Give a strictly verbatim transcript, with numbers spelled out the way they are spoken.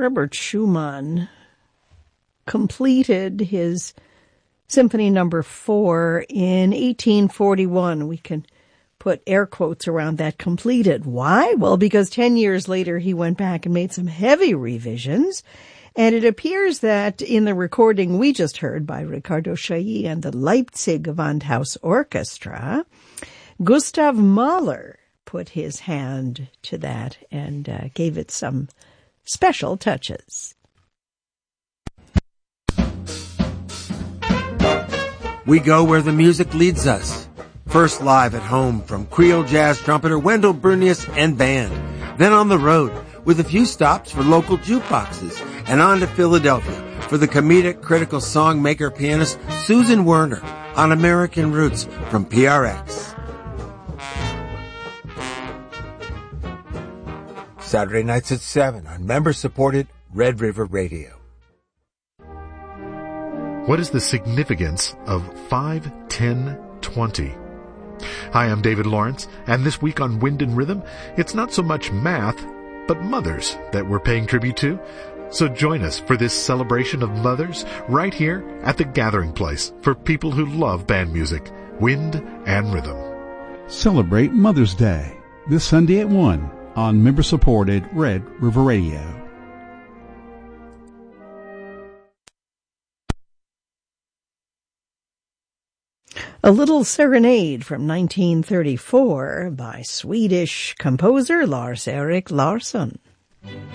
Robert Schumann completed his Symphony Number Four in eighteen forty-one. We can put air quotes around that, completed. Why? Well, because ten years later he went back and made some heavy revisions. And it appears that in the recording we just heard by Ricardo Chailly and the Leipzig Gewandhaus Orchestra, Gustav Mahler put his hand to that and uh, gave it some special touches. We go where the music leads us. First live at home from Creole jazz trumpeter Wendell Brunius and band. Then on the road with a few stops for local jukeboxes, and on to Philadelphia for the comedic critical songmaker pianist Susan Werner on American Roots from P R X. Saturday nights at seven on member-supported Red River Radio. What is the significance of five ten twenty? Hi, I'm David Lawrence, and this week on Wind and Rhythm, it's not so much math, but mothers that we're paying tribute to. So join us for this celebration of mothers right here at the Gathering Place for people who love band music, Wind and Rhythm. Celebrate Mother's Day this Sunday at one on member-supported Red River Radio. A Little Serenade from nineteen thirty-four by Swedish composer Lars-Erik Larsson.